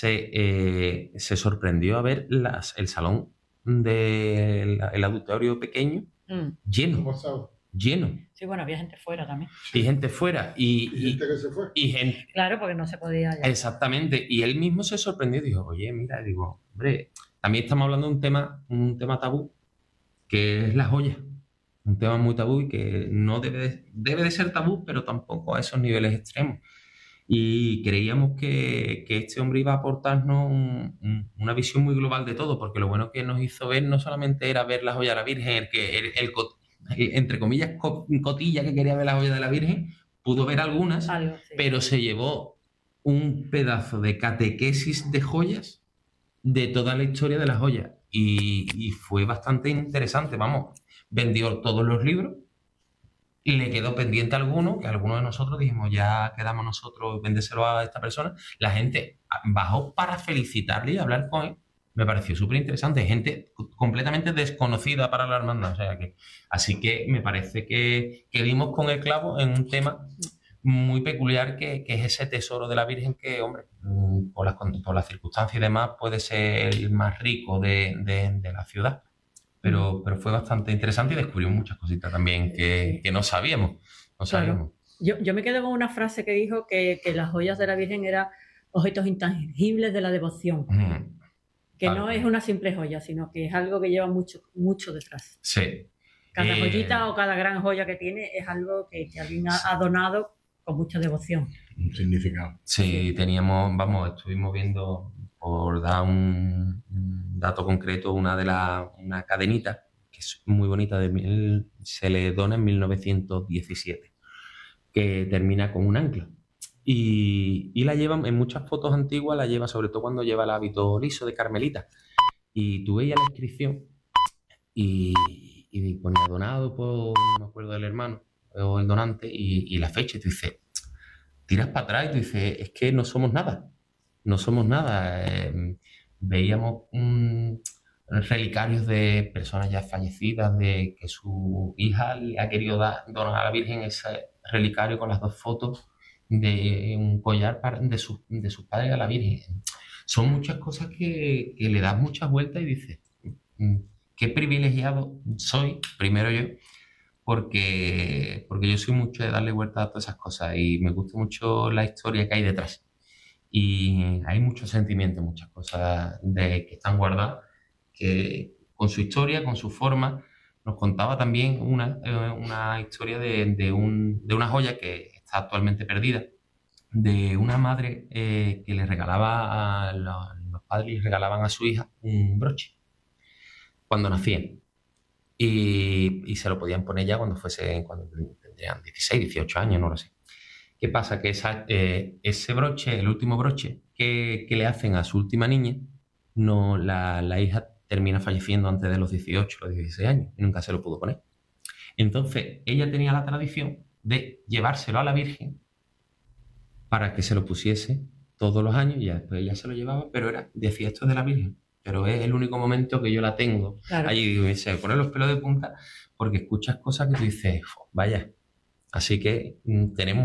se sorprendió a ver el salón del auditorio pequeño lleno. Lleno. Sí, bueno, había gente fuera también. Y gente fuera. Y gente que se fue. Y gente... Claro, porque no se podía... Ya. Exactamente. Y él mismo se sorprendió y dijo, oye, mira, digo, hombre, también estamos hablando de un tema tabú, que es la joya. Un tema muy tabú y que no debe de ser tabú, pero tampoco a esos niveles extremos. Y creíamos que este hombre iba a aportarnos una visión muy global de todo, porque lo bueno que nos hizo ver no solamente era ver la joya de la Virgen, entre comillas, cotilla que quería ver la joya de la Virgen, pudo ver algunas, sí. Pero se llevó un pedazo de catequesis de joyas de toda la historia de las joyas. Y fue bastante interesante, vamos, vendió todos los libros, y le quedó pendiente alguno, que algunos de nosotros dijimos, ya quedamos nosotros, vendérselo a esta persona. La gente bajó para felicitarle y hablar con él. Me pareció súper interesante, gente completamente desconocida para la hermandad. O sea así que me parece que dimos con el clavo en un tema muy peculiar que es ese tesoro de la Virgen que, hombre, por las circunstancias y demás, puede ser el más rico de la ciudad. Pero fue bastante interesante y descubrimos muchas cositas también que no sabíamos. Claro. Yo me quedo con una frase que dijo que las joyas de la Virgen eran objetos intangibles de la devoción. Que no es una simple joya, sino que es algo que lleva mucho, mucho detrás. Sí. Cada joyita o cada gran joya que tiene es algo que alguien ha donado con mucha devoción. Un significado. Sí, estuvimos viendo, por dar un dato concreto, una cadenita, que es muy bonita, se le dona en 1917, que termina con un ancla. Y la llevan en muchas fotos antiguas, la lleva sobre todo cuando lleva el hábito liso de Carmelita. Y tú veías la inscripción y ponía donado por, no me acuerdo del hermano o el donante, y la fecha, y tú dices, tiras para atrás y tú dices, es que no somos nada. Veíamos relicarios de personas ya fallecidas, de que su hija le ha querido donar a la Virgen ese relicario con las 2 fotos de un collar de sus padres a la Virgen. Son muchas cosas que le das muchas vueltas y dices, qué privilegiado soy, primero yo, porque yo soy mucho de darle vueltas a todas esas cosas y me gusta mucho la historia que hay detrás. Y hay muchos sentimientos, muchas cosas que están guardadas, que con su historia, con su forma. Nos contaba también una historia de una joya que está actualmente perdida, de una madre que le regalaba a los padres, les regalaban a su hija un broche cuando nacían, y se lo podían poner ya cuando tendrían 16, 18 años, no lo sé. ¿Qué pasa? Que ese broche, el último broche que le hacen a su última niña, la hija termina falleciendo antes de los 18, los 16 años, y nunca se lo pudo poner. Entonces, ella tenía la tradición de llevárselo a la Virgen para que se lo pusiese todos los años, y ya después ella se lo llevaba, pero decía, esto es de la Virgen, pero es el único momento que yo la tengo. Claro. Allí se ponen los pelos de punta porque escuchas cosas que tú dices, vaya. Así que tenemos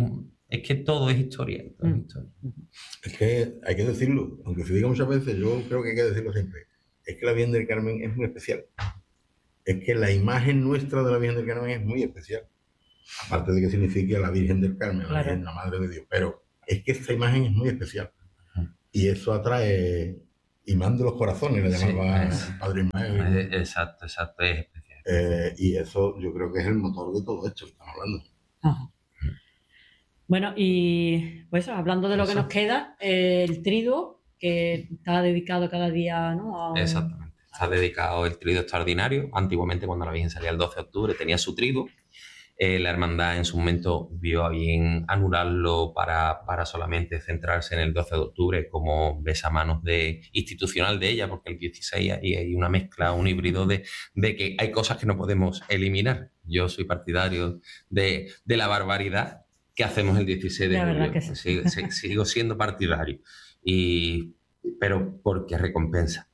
Es que todo es historia. Todo es historia. Es que hay que decirlo, aunque se diga muchas veces, yo creo que hay que decirlo siempre. Es que la Virgen del Carmen es muy especial. Es que la imagen nuestra de la Virgen del Carmen es muy especial. Aparte de que signifique la Virgen del Carmen, la Virgen, la Madre de Dios. Pero es que esta imagen es muy especial. Y eso atrae imán de los corazones, le llamaba el Padre Ismael. Exacto, es especial. Y eso yo creo que es el motor de todo esto que estamos hablando. Ajá. Bueno, y pues hablando de lo que nos queda, el triduo, que está dedicado cada día, ¿no? Exactamente. Está dedicado el triduo extraordinario. Antiguamente, cuando la Virgen salía el 12 de octubre, tenía su triduo. La hermandad en su momento vio a bien anularlo para solamente centrarse en el 12 de octubre como besamanos institucional de ella, porque el 16 hay una mezcla, un híbrido de que hay cosas que no podemos eliminar. Yo soy partidario de la barbaridad que hacemos el 16 de julio. Que sí. Sigo siendo partidario, pero porque recompensa.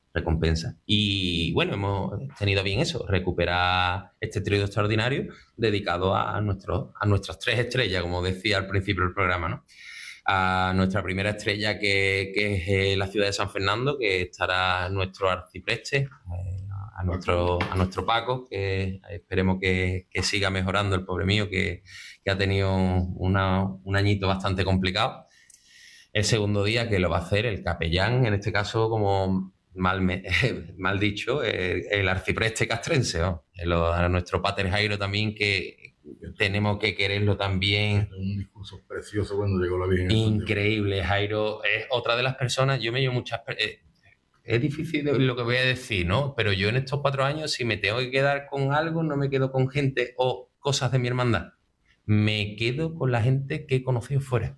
Y bueno, hemos tenido bien eso, recuperar este trío extraordinario dedicado a nuestras 3 estrellas, como decía al principio del programa, ¿no? A nuestra primera estrella, que es la ciudad de San Fernando, que estará nuestro arcipreste, a nuestro Paco, que esperemos que siga mejorando, el pobre mío, que ha tenido un añito bastante complicado. El segundo día, que lo va a hacer el capellán, en este caso como mal dicho, el arcipreste castrense, ¿no? A nuestro Pater Jairo también, que tenemos que quererlo también. Un discurso precioso cuando llegó la Virgen. Increíble, Jairo es otra de las personas, yo me llevo muchas... es difícil lo que voy a decir, ¿no? Pero yo en estos 4 años, si me tengo que quedar con algo, no me quedo con gente o cosas de mi hermandad. Me quedo con la gente que he conocido fuera.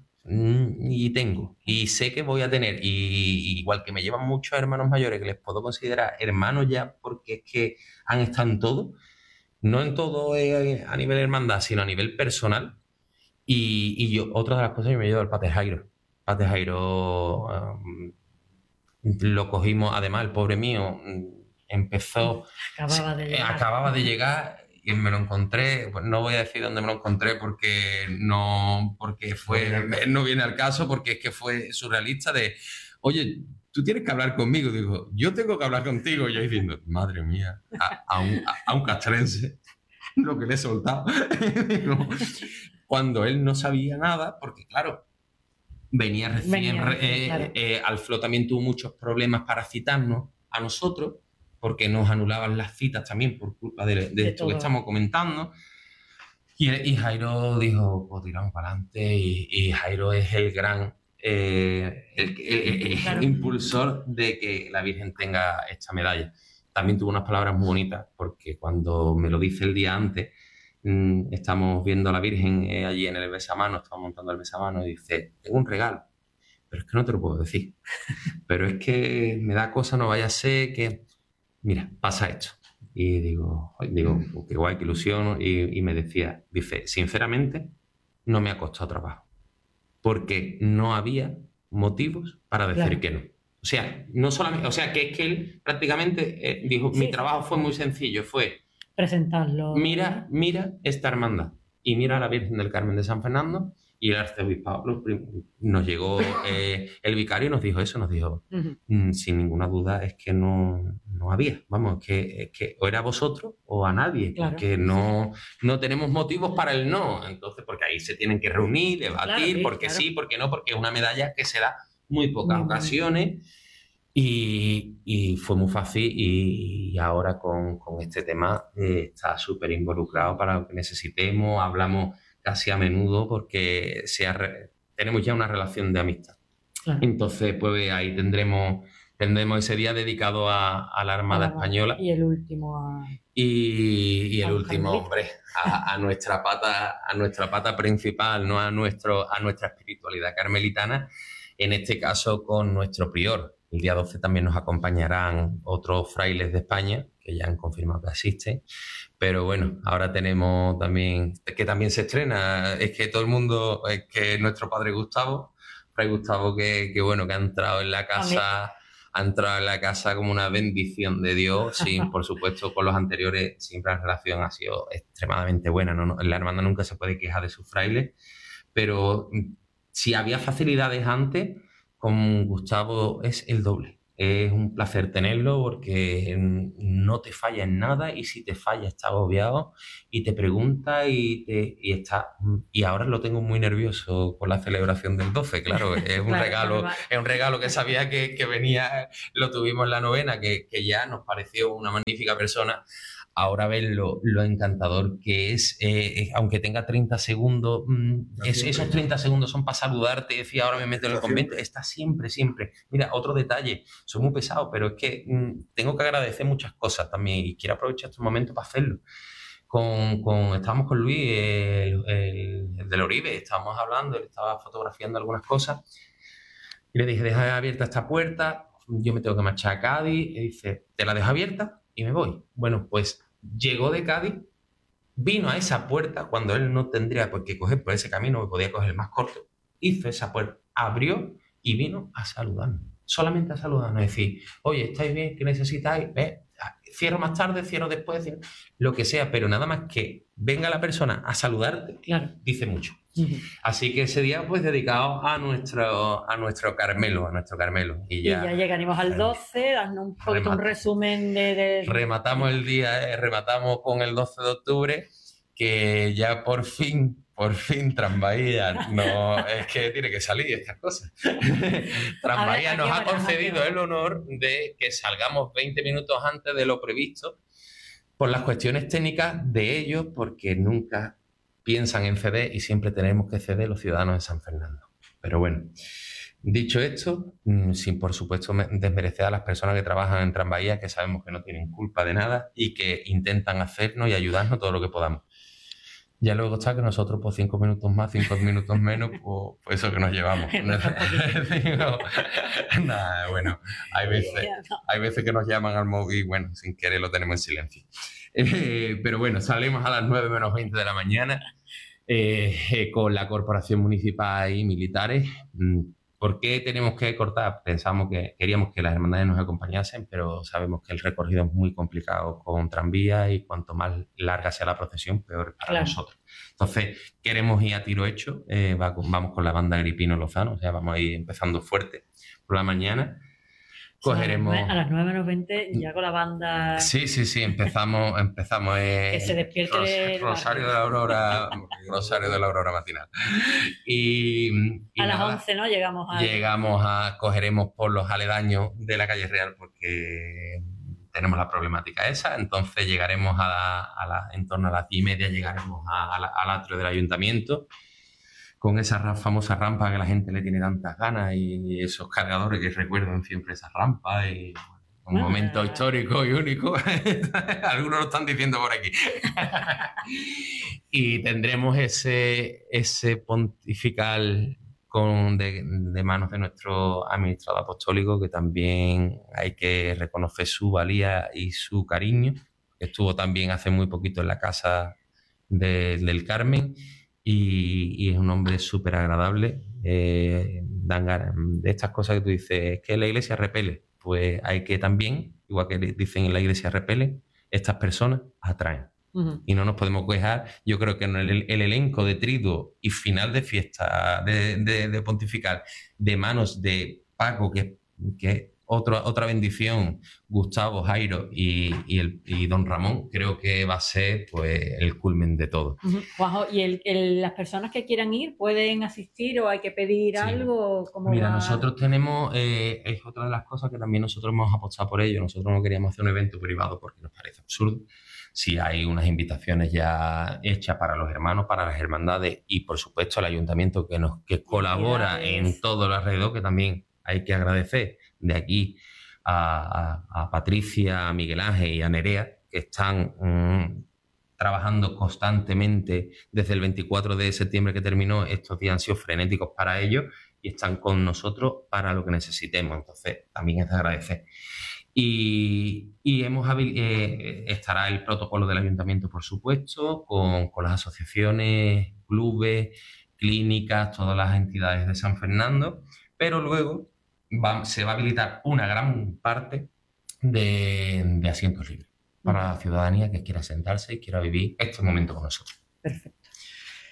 Y sé que voy a tener, y igual que me llevan muchos hermanos mayores que les puedo considerar hermanos ya, porque es que han estado en todo, no en todo a nivel hermandad, sino a nivel personal. Y yo, otra de las cosas que me llevo al Pater Jairo. Pater Jairo lo cogimos, además el pobre mío empezó, acababa de llegar. Y me lo encontré, pues no voy a decir dónde me lo encontré porque no viene al caso, porque es que fue surrealista de, oye, tú tienes que hablar conmigo. Digo, yo tengo que hablar contigo. Y yo diciendo, madre mía, a un castrense, lo que le he soltado. Cuando él no sabía nada, porque claro, venía recién, Alflo también tuvo muchos problemas para citarnos a nosotros, porque nos anulaban las citas también por culpa de esto todo que estamos comentando. Y Jairo dijo, pues tiramos para adelante. Y Jairo es el gran el impulsor de que la Virgen tenga esta medalla. También tuvo unas palabras muy bonitas, porque cuando me lo dice el día antes, estamos viendo a la Virgen allí en el besamano, estamos montando el besamano, y dice, tengo un regalo, pero es que no te lo puedo decir. Pero es que me da cosa, no vaya a ser que... Mira, pasa esto. Y digo, qué guay, qué ilusión. Y me dice, sinceramente, no me ha costado trabajo. Porque no había motivos para decir que no. O sea, no solamente, o sea, que es que él prácticamente dijo, mi trabajo fue muy sencillo, fue presentarlo. Mira esta hermandad. Y mira a la Virgen del Carmen de San Fernando. Y el arzobispado nos llegó, el vicario nos dijo eso, nos dijo, sin ninguna duda, es que no había, vamos, es que o era vosotros o a nadie, que no tenemos motivos para el no. Entonces, porque ahí se tienen que reunir, debatir, porque sí, porque no, porque es una medalla que se da muy pocas ocasiones. Y fue muy fácil, y ahora con este tema está súper involucrado para lo que necesitemos, hablamos casi a menudo porque tenemos ya una relación de amistad. Claro. Entonces, pues ahí tendremos ese día dedicado a la Armada Española. Y el último y el último, hombre, a nuestra pata principal, ¿no? a nuestra espiritualidad carmelitana, en este caso con nuestro prior. El día 12 también nos acompañarán otros frailes de España, que ya han confirmado que asisten. Pero bueno, ahora tenemos también, que también se estrena, es que todo el mundo, es que nuestro padre Gustavo, Fray Gustavo, que bueno, que ha entrado en la casa como una bendición de Dios. Sí, por supuesto, con los anteriores siempre la relación ha sido extremadamente buena, ¿no? La hermandad nunca se puede quejar de sus frailes, pero si había facilidades antes, con Gustavo es el doble. Es un placer tenerlo porque no te falla en nada, y si te falla está agobiado y te pregunta y está. Y ahora lo tengo muy nervioso con la celebración del 12, claro, es un Claro, regalo, normal. es un regalo que sabía que venía, lo tuvimos en la novena, que ya nos pareció una magnífica persona. Ahora ves lo encantador que es, aunque tenga 30 segundos, esos 30 segundos son para saludarte y decir, ahora me meto en el convento. Está siempre, siempre. Mira, otro detalle, soy muy pesado, pero es que tengo que agradecer muchas cosas también, y quiero aprovechar estos momentos para hacerlo. Estábamos con Luis, el del Oribe, estábamos hablando, él estaba fotografiando algunas cosas, y le dije, deja abierta esta puerta, yo me tengo que marchar a Cádiz, y dice, ¿te la dejo abierta? Y me voy. Bueno, pues llegó de Cádiz, vino a esa puerta cuando él no tendría por qué coger por ese camino, que podía coger el más corto, hizo esa puerta, abrió y vino a saludarnos, solamente a saludarnos, a decir, oye, ¿estáis bien? ¿Qué necesitáis? Cierro más tarde, cierro después, lo que sea, pero nada más que venga la persona a saludarte, Claro. dice mucho. Así que ese día, pues, dedicado a nuestro Carmelo, y ya llegaremos al 12, dando un poquito un resumen de... Rematamos el día, rematamos con el 12 de octubre, que ya por fin Transbahía, no, es que tiene que salir estas cosas. Transbahía nos ha concedido el honor de que salgamos 20 minutos antes de lo previsto, por las cuestiones técnicas de ellos, porque nunca piensan en ceder y siempre tenemos que ceder los ciudadanos de San Fernando. Pero bueno, dicho esto, sin por supuesto desmerecer a las personas que trabajan en Transbahía, que sabemos que no tienen culpa de nada y que intentan hacernos y ayudarnos todo lo que podamos. Ya luego está que nosotros, por 5 minutos más, 5 minutos menos, pues eso que nos llevamos. Nada, bueno, hay veces que nos llaman al móvil y bueno, sin querer lo tenemos en silencio. Pero bueno, salimos a las 9 menos 20 de la mañana con la corporación municipal y militares. ¿Por qué tenemos que cortar? Queríamos que las hermandades nos acompañasen, pero sabemos que el recorrido es muy complicado con tranvía y cuanto más larga sea la procesión, peor para nosotros. Entonces, queremos ir a tiro hecho. Vamos con la banda Agripino Lozano, o sea, vamos a ir empezando fuerte por la mañana. Cogeremos... A las 9 menos 20 ya con la banda... Sí, empezamos que se despierte Rosario de la Aurora matinal. Y a las 11, ¿no? Cogeremos por los aledaños de la calle Real, porque tenemos la problemática esa. Entonces llegaremos en torno a las 10:30, llegaremos al atrio del ayuntamiento, con esa famosa rampa que la gente le tiene tantas ganas, y esos cargadores que recuerdan siempre esas rampas, y un momento histórico y único. Algunos lo están diciendo por aquí. Y tendremos ese pontifical de manos de nuestro administrador apostólico, que también hay que reconocer su valía y su cariño. Estuvo también hace muy poquito en la casa del Carmen, y es un hombre súper agradable. Dan ganas de estas cosas que tú dices, es que la iglesia repele. Pues hay que también, igual que dicen en la iglesia repele, estas personas atraen. Y no nos podemos quejar. Yo creo que el elenco de triduo y final de fiesta de pontifical, de manos de Paco, que otra bendición, Gustavo, Jairo y don Ramón, creo que va a ser pues el culmen de todo. Juanjo, ¿y las personas que quieran ir pueden asistir o hay que pedir algo? Mira, nosotros tenemos, es otra de las cosas que también nosotros hemos apostado por ello. Nosotros no queríamos hacer un evento privado porque nos parece absurdo. Si hay unas invitaciones ya hechas para los hermanos, para las hermandades, y por supuesto al ayuntamiento que colabora en todo el alrededor, que también hay que agradecer de aquí a Patricia, a Miguel Ángel y a Nerea, que están trabajando constantemente desde el 24 de septiembre que terminó. Estos días han sido frenéticos para ellos y están con nosotros para lo que necesitemos. Entonces también es de agradecer. Y estará el protocolo del ayuntamiento, por supuesto, con las asociaciones, clubes, clínicas, todas las entidades de San Fernando, pero luego se va a habilitar una gran parte de asientos libres para la ciudadanía que quiera sentarse y quiera vivir este momento con nosotros. Perfecto.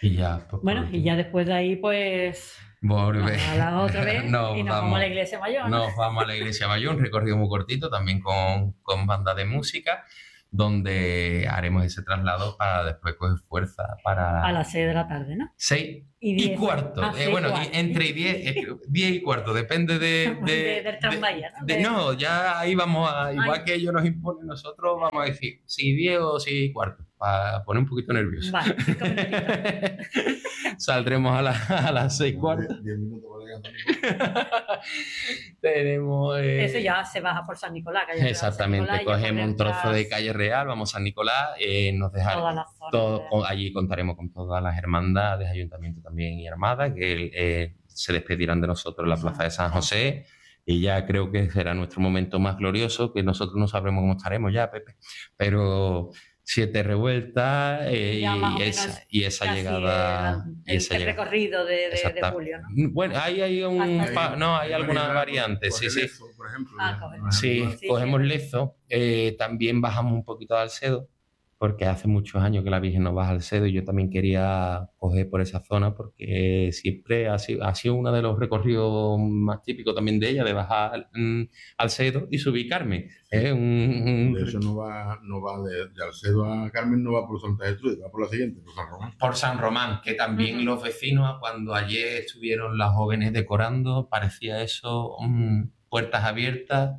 Y ya, pues, Bueno, y ya después de ahí, pues, volver. a la otra vez Nos y nos vamos a la iglesia mayor, ¿no? Nos vamos a la iglesia mayor, un recorrido muy cortito, también con banda de música, donde haremos ese traslado para después coger fuerza A para las 6 de la tarde, ¿no? 6 Y y 10. cuarto. Ah, 6 Bueno, cuarto. entre 10 y cuarto, depende Del tranvía, ¿no? no, ya ahí vamos a, igual Ay. que ellos nos imponen, nosotros vamos a decir si 10 o 6 y cuarto, para poner un poquito nervioso. Vale, 5 minutitos. Saldremos a las 6 y cuarto. 10 minutos para llegar. Tenemos... Eso ya se baja por San Nicolás. Calle Real, Exactamente, San Nicolás, y ya cogemos un trozo podrás de calle real, vamos a San Nicolás, nos toda dejarán la zona. allí contaremos con todas las hermandades, ayuntamiento también y armada, que se despedirán de nosotros en la plaza de San José, y ya creo que será nuestro momento más glorioso, que nosotros no sabremos cómo estaremos ya, Pepe, pero 7 revueltas Ya más o menos y esa casi llegada... el recorrido de Exacta. julio, ¿no? Bueno, hay Hay alguna variante, sí, sí. Por ejemplo. Sí, Sí, cogemos sí. Lezo, también bajamos un poquito al Alcedo, porque hace muchos años que la Virgen no baja al Alcedo y yo también quería coger por esa zona porque siempre ha sido uno de los recorridos más típicos también de ella, de bajar al Alcedo y subir Carmen. De hecho, no va de Alcedo a Carmen, no va por Santa Gertrudis, va por la siguiente, por San Román. Por San Román, que también los vecinos, cuando ayer estuvieron las jóvenes decorando, parecía eso, puertas abiertas,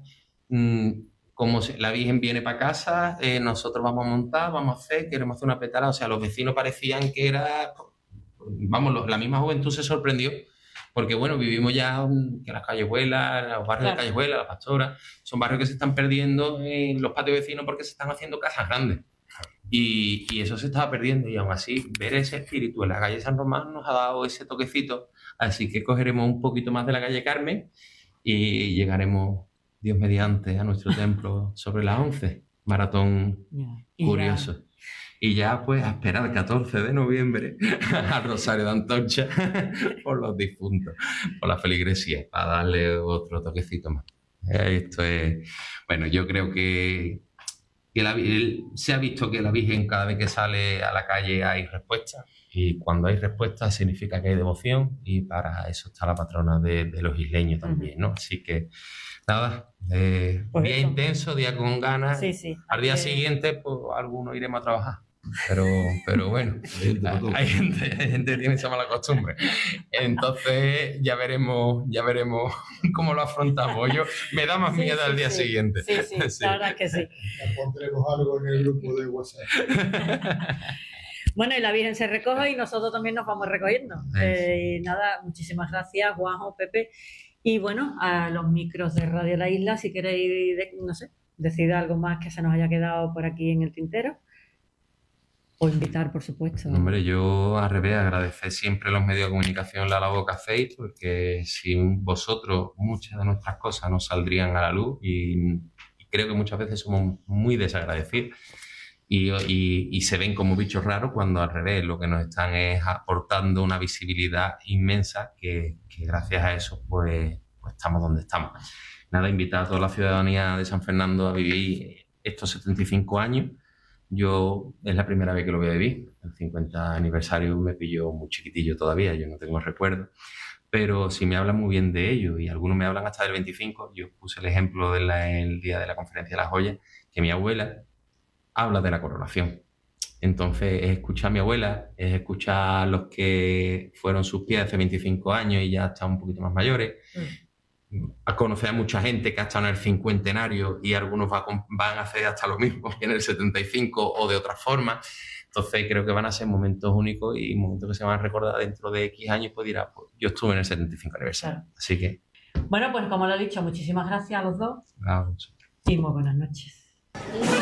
como si la Virgen viene para casa, nosotros vamos a montar, vamos a hacer, queremos hacer una petarada. O sea, los vecinos parecían que era, vamos, la misma juventud se sorprendió, porque bueno, vivimos ya que las callejuelas, los barrios de callejuelas, las pastoras, son barrios que se están perdiendo en los patios vecinos porque se están haciendo casas grandes. Y eso se estaba perdiendo, y aún así ver ese espíritu en la calle San Román nos ha dado ese toquecito, así que cogeremos un poquito más de la calle Carmen y llegaremos, Dios mediante, a nuestro templo sobre las 11, maratón Y curioso. Y ya pues a esperar el 14 de noviembre al Rosario de Antorcha por los difuntos, por la feligresía, para darle otro toquecito más. Esto es, bueno, yo creo que se ha visto que la Virgen cada vez que sale a la calle hay respuesta, y cuando hay respuesta significa que hay devoción, y para eso está la patrona de los isleños también, ¿no? Así que nada, Pues día eso. intenso, día con ganas. Sí, sí. Al día siguiente, pues algunos iremos a trabajar. Pero bueno, hay gente que tiene esa mala costumbre. Entonces ya veremos cómo lo afrontamos. Me da más miedo al día siguiente. Sí, Sí. la verdad es que sí. Ya pondremos algo en el grupo de WhatsApp. Bueno, y la Virgen se recoge y nosotros también nos vamos recogiendo. Y nada, muchísimas gracias, Juanjo, Pepe. Y bueno, a los micros de Radio La Isla, si queréis, no sé, decir algo más que se nos haya quedado por aquí en el tintero. O invitar, por supuesto. Hombre, yo al revés, agradecer siempre a los medios de comunicación la labor que hacéis, porque sin vosotros muchas de nuestras cosas no saldrían a la luz, y creo que muchas veces somos muy desagradecidos y se ven como bichos raros, cuando al revés lo que nos están es aportando una visibilidad inmensa que gracias a eso pues estamos donde estamos. Nada, invitar a toda la ciudadanía de San Fernando a vivir estos 75 años. Yo es la primera vez que lo voy a vivir. El 50 aniversario me pilló muy chiquitillo todavía, yo no tengo recuerdo. Pero si me hablan muy bien de ello, y algunos me hablan hasta del 25, yo puse el ejemplo del día de la conferencia de las joyas, que mi abuela habla de la coronación. Entonces es escuchar a mi abuela, es escuchar a los que fueron sus pies hace 25 años y ya están un poquito más mayores. A conocer a mucha gente que ha estado en el cincuentenario, y algunos van a hacer hasta lo mismo que en el 75 o de otra forma. Entonces creo que van a ser momentos únicos y momentos que se van a recordar dentro de X años, pues dirá, pues yo estuve en el 75 aniversario. Claro. Así que... Bueno, pues como lo he dicho, muchísimas gracias a los dos Vamos. y muy buenas noches.